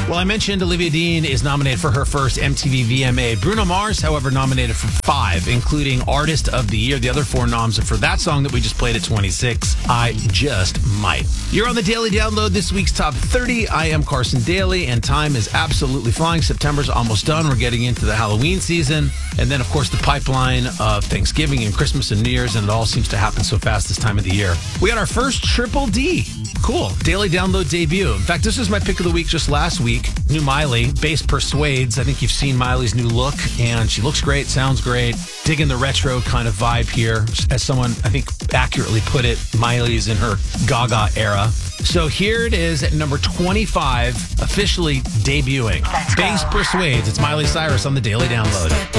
Well, I mentioned Olivia Dean is nominated for her first MTV VMA. Bruno Mars, however, nominated for 5, including Artist of the Year. The other 4 noms are for that song that we just played at 26, I Just Might. You're on the Daily Download, this week's Top 30. I am Carson Daly, and time is absolutely flying. September's almost done. We're getting into the Halloween season. And then, of course, the pipeline of Thanksgiving and Christmas and New Year's, and it all seems to happen so fast this time of the year. We got our first Triple D. Cool. Daily Download debut. In fact, this was my pick of the week just last week. New Miley, Bass Persuades. I think you've seen Miley's new look, and she looks great, sounds great. Digging the retro kind of vibe here. As someone, I think, accurately put it, Miley's in her Gaga era. So here it is at number 25, officially debuting. Bass Persuades. It's Miley Cyrus on the Daily Download.